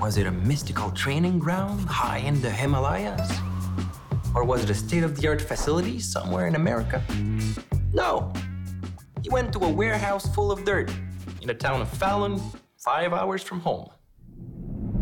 Was it a mystical training ground high in the Himalayas? Or was it a state-of-the-art facility somewhere in America? No. He went to a warehouse full of dirt in the town of Fallon, 5 hours from home.